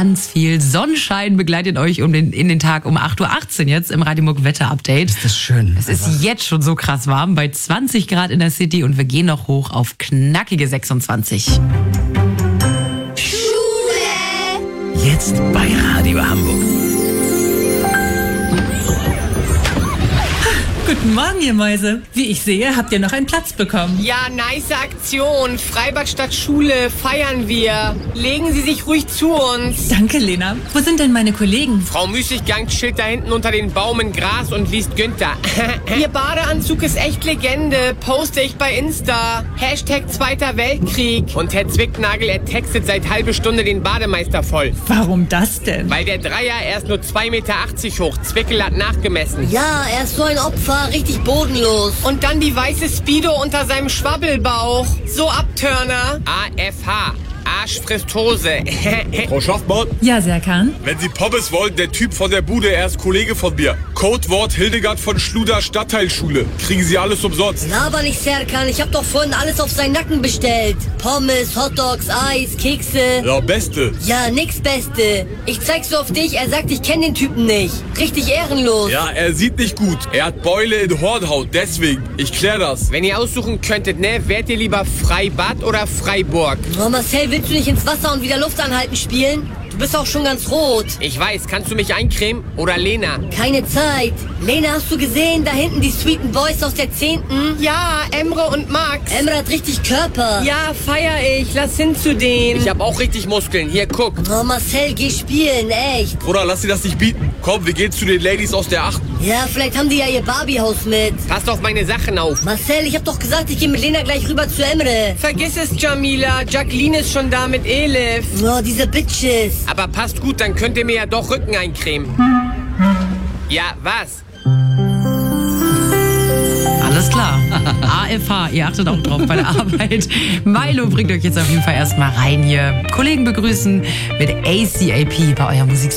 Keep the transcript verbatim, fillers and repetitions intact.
ganz viel Sonnenschein begleitet euch um den, in den Tag um acht Uhr achtzehn jetzt im Radio Muck Wetter-Update. Ist das schön. Es ist jetzt schon so krass warm, bei zwanzig Grad in der City und wir gehen noch hoch auf knackige sechsundzwanzig. Jetzt bei Radio Hamburg. Guten Morgen, ihr Mäuse. Wie ich sehe, habt ihr noch einen Platz bekommen. Ja, nice Aktion. Freibad statt Schule feiern wir. Legen Sie sich ruhig zu uns. Danke, Lena. Wo sind denn meine Kollegen? Frau Müßiggang chillt da hinten unter den Baum in Gras und liest Günther. Ihr Badeanzug ist echt Legende. Poste ich bei Insta. Hashtag Zweiter Weltkrieg. Und Herr Zwicknagel, er textet seit halbe Stunde den Bademeister voll. Warum das denn? Weil der Dreier erst nur zwei Meter achtzig hoch. Zwickel hat nachgemessen. Ja, er ist so ein Opfer. Richtig bodenlos. Und dann die weiße Speedo unter seinem Schwabbelbauch. So Abturner. A F H. Arsch frisst Hose. Frau Schaffmann, Ja, Serkan. wenn Sie Pommes wollen, der Typ von der Bude, er ist Kollege von mir. Codewort Hildegard von Schluder Stadtteilschule. Kriegen Sie alles umsonst. Laber nicht, Serkan. Ich hab doch vorhin alles auf seinen Nacken bestellt. Pommes, Hotdogs, Eis, Kekse. Ja, Beste. Ja, nix Beste. Ich zeig's so auf dich. Er sagt, ich kenn den Typen nicht. Richtig ehrenlos. Ja, er sieht nicht gut. Er hat Beule in Hornhaut, deswegen. Ich klär das. Wenn ihr aussuchen könntet, ne, wärt ihr lieber Freibad oder Freiburg? Oh, Marcel, willst du nicht ins Wasser und wieder Luft anhalten spielen? Du bist auch schon ganz rot. Ich weiß, kannst du mich eincremen? Oder Lena? Keine Zeit. Lena, hast du gesehen? Da hinten die sweeten Boys aus der zehnten. Ja, Emre und Max. Emre hat richtig Körper. Ja, feier ich. Lass hin zu denen. Ich hab auch richtig Muskeln. Hier, guck. Oh, Marcel, geh spielen, echt. Bruder, lass dir das nicht bieten. Komm, wir gehen zu den Ladies aus der achten. Ja, vielleicht haben die ja ihr Barbiehaus mit. Passt auf meine Sachen auf. Marcel, ich hab doch gesagt, ich gehe mit Lena gleich rüber zu Emre. Vergiss es, Jamila. Jacqueline ist schon da mit Elif. Oh, diese Bitches. Aber passt gut, dann könnt ihr mir ja doch Rücken eincremen. Ja, was? Alles klar. A F H, ihr achtet auch drauf bei der Arbeit. Milo bringt euch jetzt auf jeden Fall erstmal rein hier. Kollegen begrüßen mit A C A P bei eurer Musik.